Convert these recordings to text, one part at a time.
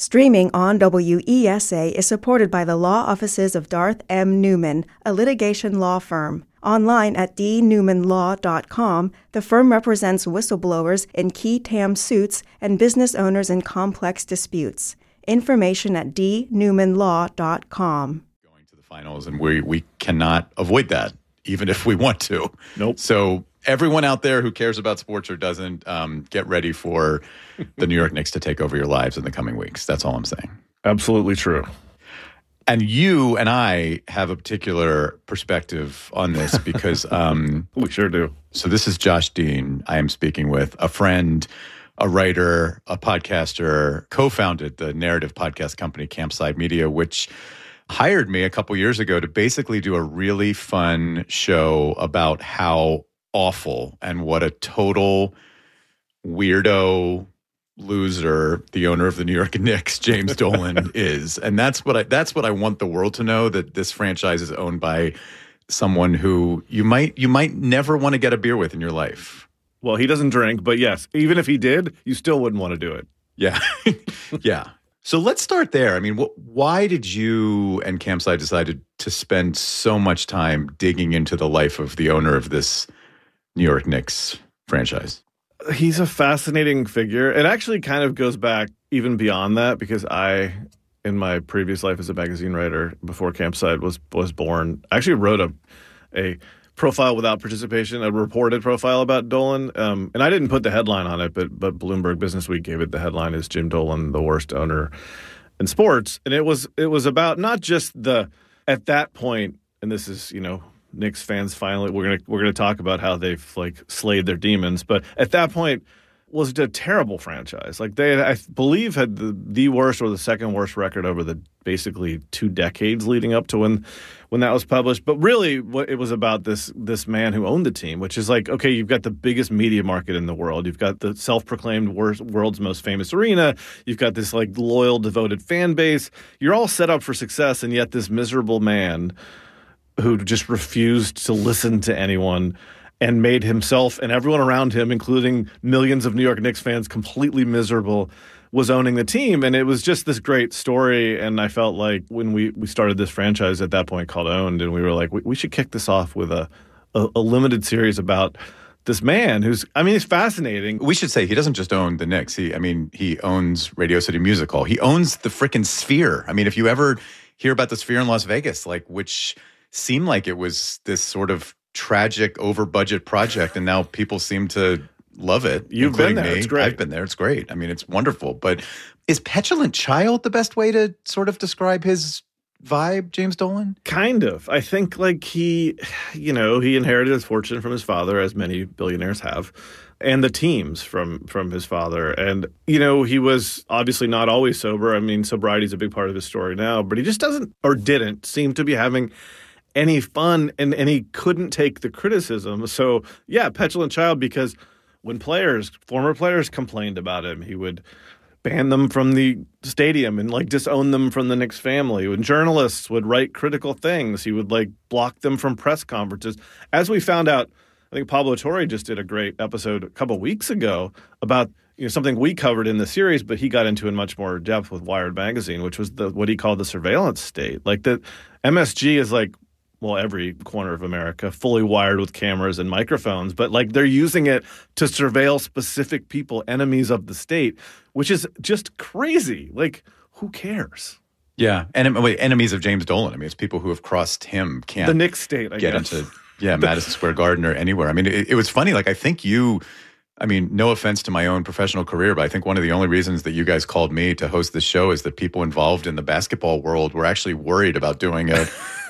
Streaming on WESA is supported by the law offices of Darth M. Newman, a litigation law firm. Online at dnewmanlaw.com, the firm represents whistleblowers in key TAM suits and business owners in complex disputes. Information at dnewmanlaw.com. Going to the finals, and we cannot avoid that, even if we want to. Nope. So everyone out there who cares about sports or doesn't, get ready for the New York Knicks to take over your lives in the coming weeks. That's all I'm saying. Absolutely true. And you and I have a particular perspective on this because we sure do. So this is Josh Dean. I am speaking with a friend, a writer, a podcaster, co-founded the narrative podcast company Campside Media, which hired me a couple years ago to basically do a really fun show about how awful and what a total weirdo loser the owner of the New York Knicks, James Dolan, is. And that's what I want the world to know, that this franchise is owned by someone who you might never want to get a beer with in your life. Well, he doesn't drink, but yes, even if he did, you still wouldn't want to do it. Yeah. Yeah. So let's start there. I mean, why did you and Campside decide to spend so much time digging into the life of the owner of this New York Knicks franchise? He's a fascinating figure. It actually kind of goes back even beyond that, because I, in my previous life as a magazine writer before Campside was born, I actually wrote a profile without participation, a reported profile about Dolan. And I didn't put the headline on it, but Bloomberg Businessweek gave it the headline, "Is Jim Dolan the worst owner in sports?" And it was about not just at that point, and this is, Knicks fans finally, we're gonna talk about how they've slayed their demons, but at that point was a terrible franchise. They, I believe, had the worst or the second worst record over the basically 2 decades leading up to when that was published. But really, what it was about this man who owned the team, which is okay, you've got the biggest media market in the world, you've got the self-proclaimed world's most famous arena, you've got this loyal, devoted fan base. You're all set up for success, and yet this miserable man who just refused to listen to anyone and made himself and everyone around him, including millions of New York Knicks fans, completely miserable, was owning the team. And it was just this great story. And I felt like when we started this franchise at that point called Owned, and we were like, we should kick this off with a limited series about this man who's, he's fascinating. We should say he doesn't just own the Knicks. He owns Radio City Music Hall. He owns the frickin' Sphere. If you ever hear about the Sphere in Las Vegas, which seemed like it was this sort of tragic, over-budget project, and now people seem to love it. You've been there. Me. It's great. I've been there. It's great. It's wonderful. But is Petulant Child the best way to sort of describe his vibe, James Dolan? Kind of. I think he inherited his fortune from his father, as many billionaires have, and the teams from his father. And, he was obviously not always sober. Sobriety is a big part of his story now, but he just didn't seem to be having any fun, and he couldn't take the criticism. So, yeah, Petulant Child, because when former players complained about him, he would ban them from the stadium and disown them from the Knicks family. When journalists would write critical things, he would block them from press conferences. As we found out, I think Pablo Torre just did a great episode a couple weeks ago about something we covered in the series, but he got into in much more depth with Wired magazine, which was what he called the surveillance state. The MSG is every corner of America, fully wired with cameras and microphones, but they're using it to surveil specific people, enemies of the state, which is just crazy. Who cares? Yeah. And enemies of James Dolan. It's people who have crossed him can't. The Knicks state, I get guess. Into Madison Square Garden or anywhere. It was funny. I think you. No offense to my own professional career, but I think one of the only reasons that you guys called me to host this show is that people involved in the basketball world were actually worried about doing a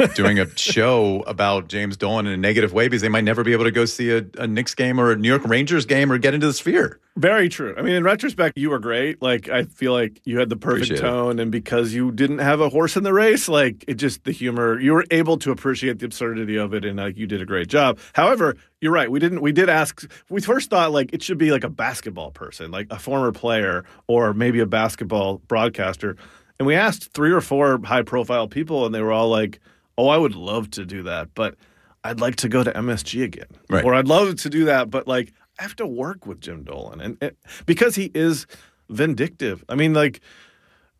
show about James Dolan in a negative way, because they might never be able to go see a Knicks game or a New York Rangers game or get into the Sphere. Very true. In retrospect, you were great. I feel like you had the perfect tone, and because you didn't have a horse in the race, it just, the humor, you were able to appreciate the absurdity of it, and you did a great job. However, you're right. We did ask, we first thought it should be a basketball person, a former player or maybe a basketball broadcaster. And we asked 3 or 4 high profile people, and they were all like, "Oh, I would love to do that, but I'd like to go to MSG again." Right. Or I'd love to do that, but I have to work with Jim Dolan. And because he is vindictive.